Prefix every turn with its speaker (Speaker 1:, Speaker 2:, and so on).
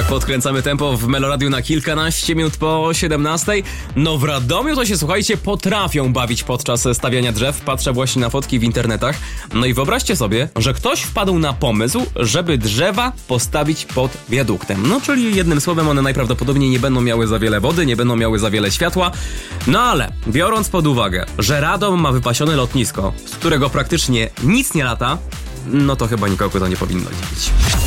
Speaker 1: Tak podkręcamy tempo w Meloradiu na kilkanaście minut po 17. No w Radomiu to się, słuchajcie, potrafią bawić podczas stawiania drzew. Patrzę właśnie na fotki w internetach. No i wyobraźcie sobie, że ktoś wpadł na pomysł, żeby drzewa postawić pod wiaduktem. No czyli jednym słowem one najprawdopodobniej nie będą miały za wiele wody, nie będą miały za wiele światła. No ale biorąc pod uwagę, że Radom ma wypasione lotnisko, z którego praktycznie nic nie lata, no to chyba nikogo to nie powinno dziwić.